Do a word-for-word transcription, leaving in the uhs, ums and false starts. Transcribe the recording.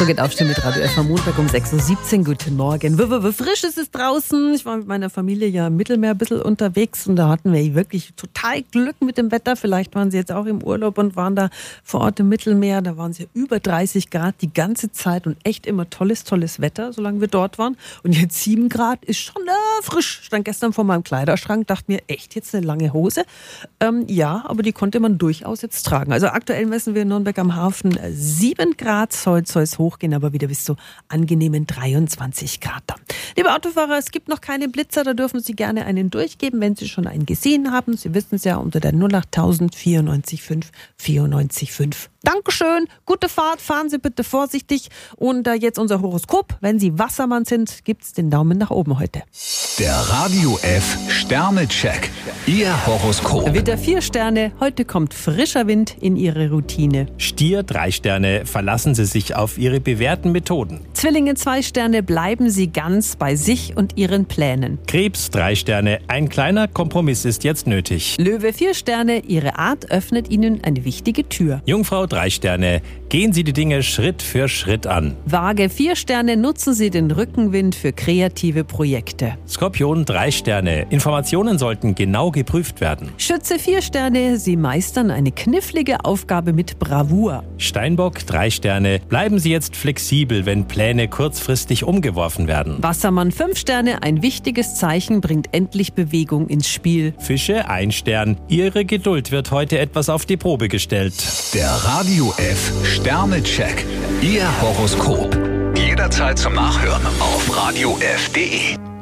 So geht Aufstehen mit Radio F am Montag um sechs Uhr siebzehn. Guten Morgen. W -w -w frisch ist es draußen. Ich war mit meiner Familie ja im Mittelmeer ein bisschen unterwegs und da hatten wir wirklich total Glück mit dem Wetter. Vielleicht waren Sie jetzt auch im Urlaub und waren da vor Ort im Mittelmeer. Da waren es ja über dreißig Grad die ganze Zeit und echt immer tolles, tolles Wetter, solange wir dort waren. Und jetzt sieben Grad ist schon äh, frisch. Stand gestern vor meinem Kleiderschrank, dachte mir, echt jetzt eine lange Hose? Ähm, ja, aber die konnte man durchaus jetzt tragen. Also aktuell messen wir in Nürnberg am Hafen sieben Grad. Heute soll es hochgehen, aber wieder bis zu angenehmen dreiundzwanzig Grad. Liebe Autofahrer, es gibt noch keine Blitzer, da dürfen Sie gerne einen durchgeben, wenn Sie schon einen gesehen haben. Sie wissen es ja, unter der null acht tausend vierundneunzig fünf vierundneunzig fünf. Dankeschön, gute Fahrt, fahren Sie bitte vorsichtig. Und äh, jetzt unser Horoskop. Wenn Sie Wassermann sind, gibt's den Daumen nach oben heute. Der Radio F Sternecheck. Ihr Horoskop. Widder vier Sterne, heute kommt frischer Wind in Ihre Routine. Stier drei Sterne, verlassen Sie sich auf Ihre bewährten Methoden. Zwillinge zwei Sterne, bleiben Sie ganz bei sich und Ihren Plänen. Krebs drei Sterne, ein kleiner Kompromiss ist jetzt nötig. Löwe vier Sterne, Ihre Art öffnet Ihnen eine wichtige Tür. Jungfrau drei Sterne, gehen Sie die Dinge Schritt für Schritt an. Waage vier Sterne, nutzen Sie den Rückenwind für kreative Projekte. Skorpion drei Sterne, Informationen sollten genau geprüft werden. Schütze vier Sterne, Sie meistern eine knifflige Aufgabe mit Bravour. Steinbock drei Sterne, bleiben Sie jetzt flexibel, wenn Pläne kurzfristig umgeworfen werden. Wassermann fünf Sterne, ein wichtiges Zeichen bringt endlich Bewegung ins Spiel. Fische ein Stern, Ihre Geduld wird heute etwas auf die Probe gestellt. Der Radio F Sternecheck. Ihr Horoskop. Jederzeit zum Nachhören auf radio f punkt de.